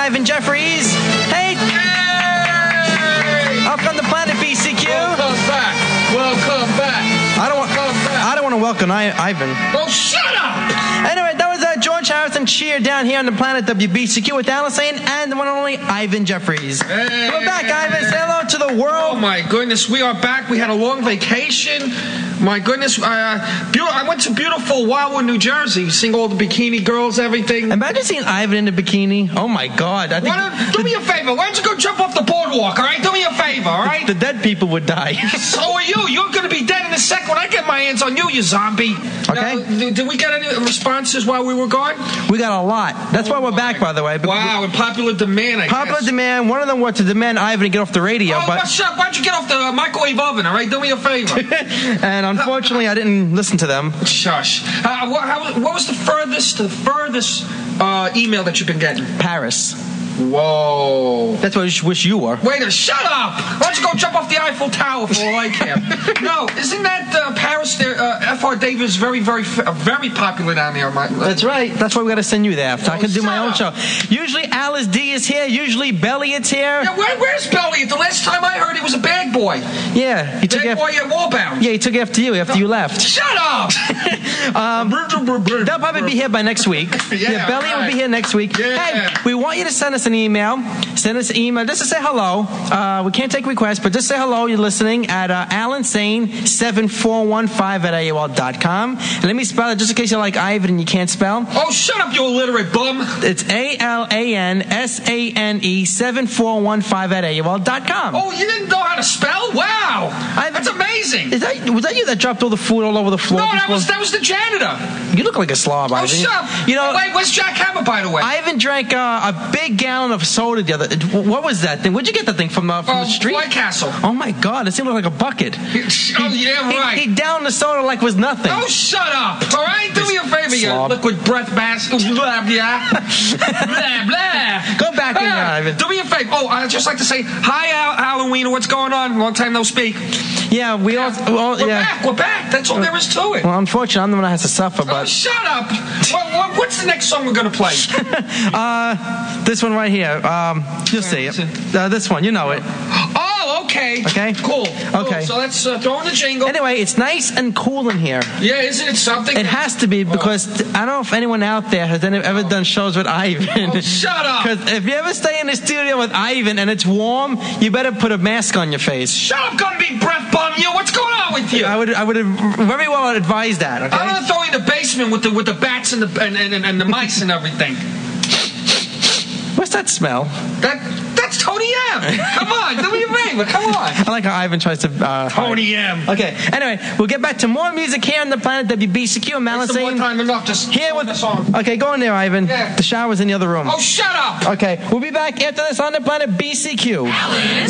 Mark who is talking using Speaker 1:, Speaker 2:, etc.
Speaker 1: Ivan Jeffries. Hey! Up on the planet BCQ.
Speaker 2: Welcome back.
Speaker 1: I don't want to welcome Ivan.
Speaker 2: Oh, shut up!
Speaker 1: Anyway, that was George Harrison Cheer down here on the planet WBCQ with Alice Lane and the one and only Ivan Jeffries.
Speaker 2: Hey.
Speaker 1: We're back, Ivan. Say hello to the world.
Speaker 2: Oh, my goodness. We are back. We had a long vacation. My goodness. I went to beautiful Wildwood, New Jersey, seeing all the bikini girls, everything.
Speaker 1: Imagine seeing Ivan in a bikini. Oh, my God.
Speaker 2: Do me a favor. Why don't you go jump off the boardwalk, all right? Do me a favor, all right?
Speaker 1: The dead people would die.
Speaker 2: So are you. You're going to be dead in a second when I get my hands on you, you zombie.
Speaker 1: Okay.
Speaker 2: Did we get any responses while we were gone?
Speaker 1: We got a lot. That's why we're back, by the way.
Speaker 2: Wow, and popular demand, I guess.
Speaker 1: Popular demand. One of them was to demand Ivan to get off the radio.
Speaker 2: Oh, what's up? Why don't you get off the microwave oven, all right? Do me a favor.
Speaker 1: And unfortunately, I didn't listen to them.
Speaker 2: Shush. What was the furthest email that you've been getting?
Speaker 1: Paris.
Speaker 2: Whoa.
Speaker 1: That's what I wish you were.
Speaker 2: Wait a shut up! Why don't you go jump off the Eiffel Tower for all I care? No, isn't that Paris there? F.R. Davis very, very, very popular down there.
Speaker 1: That's right. That's why we got to send you there. I can do my own show. Usually Alice D is here. Usually Belliot's here.
Speaker 2: Yeah, where's Belliot? The last time I heard he was a bad boy.
Speaker 1: Yeah. He took
Speaker 2: bad boy at Wallbound.
Speaker 1: Yeah, he took after you you left.
Speaker 2: Shut up!
Speaker 1: They'll probably be here by next week.
Speaker 2: Yeah,
Speaker 1: Belliot will be here next week.
Speaker 2: Yeah.
Speaker 1: Hey, we want you to send us an email. Send us an email just to say hello. We can't take requests, but just say hello. You're listening at AlanSane7415@AOL.com. And let me spell it just in case you're like Ivan and you can't spell.
Speaker 2: Oh, shut up, you illiterate bum.
Speaker 1: It's ALANSANE7415@AOL.com.
Speaker 2: Oh, you didn't know how to spell? Wow. That's amazing.
Speaker 1: Was that you that dropped all the food all over the floor?
Speaker 2: No, that was the janitor.
Speaker 1: You look like a slob, Ivan.
Speaker 2: Oh, shut up. Wait, where's Jack Hammer, by the way?
Speaker 1: Ivan drank a big gallon of soda the other. What was that thing? Where'd you get that thing from the street?
Speaker 2: White Castle.
Speaker 1: Oh my God! It seemed like a bucket.
Speaker 2: Right.
Speaker 1: He downed the soda like it was nothing.
Speaker 2: Oh, shut up! All right, do me a favor, you liquid breath mask. Blah blah blah blah.
Speaker 1: Go back in there, Ivan.
Speaker 2: Do me a favor. Oh, I'd just like to say hi, Halloween. What's going on? Long time no speak.
Speaker 1: Yeah, we're
Speaker 2: back. We're back. That's all there is to it.
Speaker 1: Well, unfortunately, I'm the one that has to suffer. But
Speaker 2: shut up. What's the next song we're gonna play?
Speaker 1: This one right here. You'll see it. This one, you know it.
Speaker 2: Oh, okay.
Speaker 1: Okay.
Speaker 2: Cool.
Speaker 1: Okay.
Speaker 2: So let's throw in the jingle.
Speaker 1: Anyway, it's nice and cool in here.
Speaker 2: Yeah, isn't it something?
Speaker 1: It has to be because I don't know if anyone out there has ever done shows with Ivan.
Speaker 2: Oh, shut up.
Speaker 1: Because if you ever stay in the studio with Ivan and it's warm, you better put a mask on your face.
Speaker 2: Shut up, gonna be breath bomb you. What's going on with you?
Speaker 1: I would very well advise that. Okay.
Speaker 2: I'm gonna throw you in the basement with the bats and the mice and everything.
Speaker 1: What's that smell?
Speaker 2: That's Tony M. Come on, do me a favor. Come on.
Speaker 1: I like how Ivan tries to.
Speaker 2: Tony M.
Speaker 1: Okay. Anyway, we'll get back to more music here on the planet WBCQ. I'm Alice Lane.
Speaker 2: One time enough. Just
Speaker 1: here with
Speaker 2: the song.
Speaker 1: Okay, go in there, Ivan.
Speaker 2: Yeah.
Speaker 1: The shower's in the other room.
Speaker 2: Oh, shut up.
Speaker 1: Okay, we'll be back after this on the planet BCQ.
Speaker 3: Alice.